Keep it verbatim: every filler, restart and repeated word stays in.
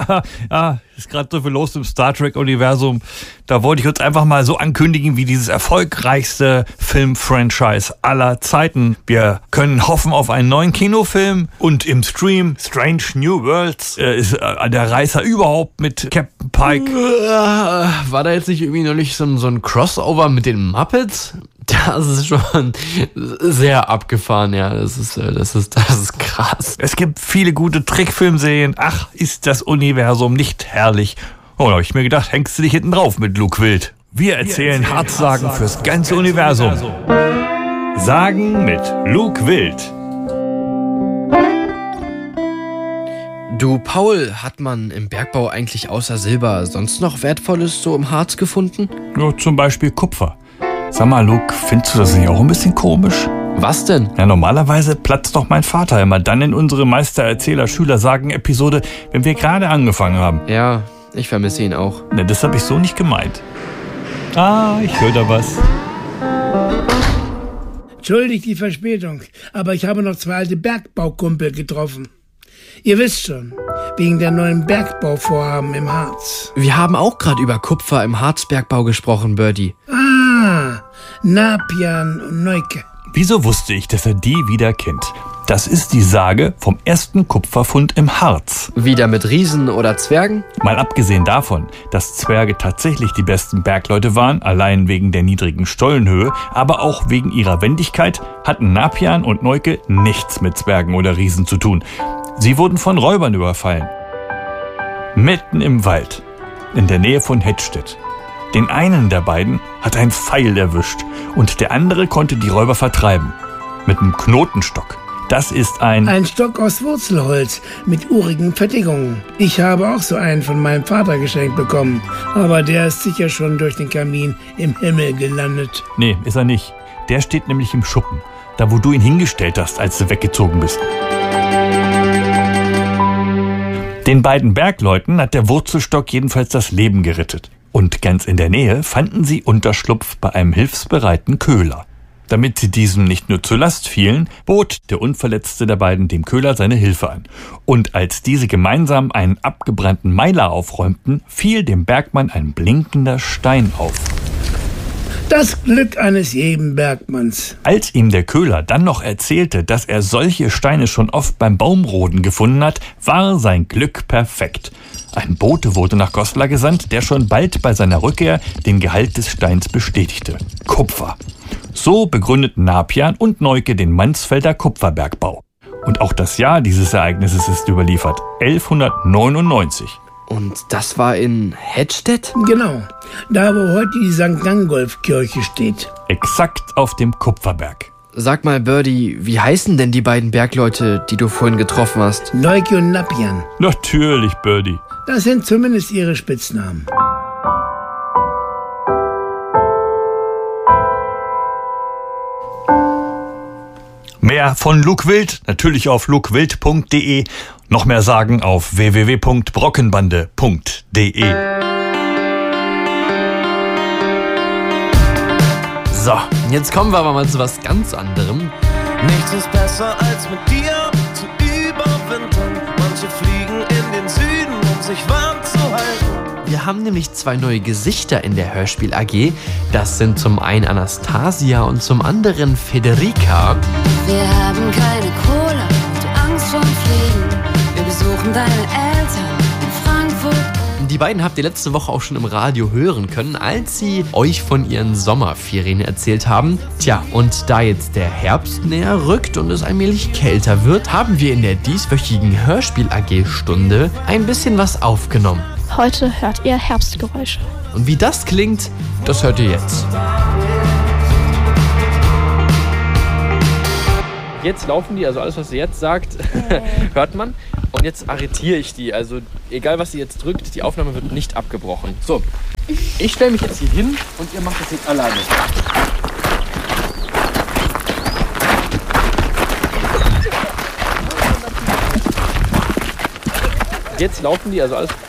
Ja, ja, ist gerade so viel los im Star Trek-Universum. Da wollte ich uns einfach mal so ankündigen, wie dieses erfolgreichste Film-Franchise aller Zeiten. Wir können hoffen auf einen neuen Kinofilm und im Stream Strange New Worlds äh, ist äh, der Reißer überhaupt mit Captain Pike. War da jetzt nicht irgendwie neulich so ein, so ein Crossover mit den Muppets? Das ist schon sehr abgefahren, ja. Das ist, das ist, das ist krass. Es gibt viele gute Trickfilmserien. Ach, ist das Universum nicht herrlich? Oh, da hab ich mir gedacht, hängst du dich hinten drauf mit Luke Wild. Wir erzählen, Wir erzählen Hartsagen fürs ganze Universum. Universum. Sagen mit Luke Wild. Du, Paul, hat man im Bergbau eigentlich außer Silber sonst noch Wertvolles so im Harz gefunden? Ja, zum Beispiel Kupfer. Sag mal, Luke, findest du das nicht auch ein bisschen komisch? Was denn? Ja, normalerweise platzt doch mein Vater immer dann in unsere Meister-Erzähler-Schüler-Sagen-Episode, wenn wir gerade angefangen haben. Ja, ich vermisse ihn auch. Na, das habe ich so nicht gemeint. Ah, ich höre da was. Entschuldigt die Verspätung, aber ich habe noch zwei alte Bergbaukumpel getroffen. Ihr wisst schon, wegen der neuen Bergbauvorhaben im Harz. Wir haben auch gerade über Kupfer im Harzbergbau gesprochen, Birdie. Ah, Napian und Neuke. Wieso wusste ich, dass er die wieder kennt? Das ist die Sage vom ersten Kupferfund im Harz. Wieder mit Riesen oder Zwergen? Mal abgesehen davon, dass Zwerge tatsächlich die besten Bergleute waren, allein wegen der niedrigen Stollenhöhe, aber auch wegen ihrer Wendigkeit, hatten Napian und Neuke nichts mit Zwergen oder Riesen zu tun. Sie wurden von Räubern überfallen. Mitten im Wald, in der Nähe von Hedstedt. Den einen der beiden hat ein Pfeil erwischt und der andere konnte die Räuber vertreiben. Mit einem Knotenstock. Das ist ein... Ein Stock aus Wurzelholz mit urigen Verdickungen. Ich habe auch so einen von meinem Vater geschenkt bekommen. Aber der ist sicher schon durch den Kamin im Himmel gelandet. Nee, ist er nicht. Der steht nämlich im Schuppen. Da, wo du ihn hingestellt hast, als du weggezogen bist. Den beiden Bergleuten hat der Wurzelstock jedenfalls das Leben gerettet. Und ganz in der Nähe fanden sie Unterschlupf bei einem hilfsbereiten Köhler. Damit sie diesem nicht nur zur Last fielen, bot der Unverletzte der beiden dem Köhler seine Hilfe an. Und als diese gemeinsam einen abgebrannten Meiler aufräumten, fiel dem Bergmann ein blinkender Stein auf. Das Glück eines jeden Bergmanns. Als ihm der Köhler dann noch erzählte, dass er solche Steine schon oft beim Baumroden gefunden hat, war sein Glück perfekt. Ein Bote wurde nach Goslar gesandt, der schon bald bei seiner Rückkehr den Gehalt des Steins bestätigte. Kupfer. So begründeten Napian und Neuke den Mansfelder Kupferbergbau. Und auch das Jahr dieses Ereignisses ist überliefert, elfhundertneunundneunzig. Und das war in Hedstedt? Genau, da wo heute die Sankt Gangolf-Kirche steht. Exakt auf dem Kupferberg. Sag mal, Birdie, wie heißen denn die beiden Bergleute, die du vorhin getroffen hast? Neuke und Napian. Natürlich, Birdie. Das sind zumindest ihre Spitznamen. Mehr von Luke Wild natürlich auf lukewild punkt de. Noch mehr sagen auf w w w punkt brockenbande punkt de. So, jetzt kommen wir aber mal zu was ganz anderem. Nichts ist besser als mit dir zu überwintern. Manche fliegen in den Süden, um sich warm zu halten. Wir haben nämlich zwei neue Gesichter in der Hörspiel A G. Das sind zum einen Anastasia und zum anderen Federica. Wir haben keine Kohle und Angst vorm Fliegen. Wir besuchen deine Eltern in Frankfurt. Die beiden habt ihr letzte Woche auch schon im Radio hören können, als sie euch von ihren Sommerferien erzählt haben. Tja, und da jetzt der Herbst näher rückt und es allmählich kälter wird, haben wir in der dieswöchigen Hörspiel-A G-Stunde ein bisschen was aufgenommen. Heute hört ihr Herbstgeräusche. Und wie das klingt, das hört ihr jetzt. Jetzt laufen die, also alles, was sie jetzt sagt, hört man. Und jetzt arretiere ich die. Also egal, was sie jetzt drückt, die Aufnahme wird nicht abgebrochen. So, ich stelle mich jetzt hier hin und ihr macht das jetzt alleine. Jetzt laufen die, also alles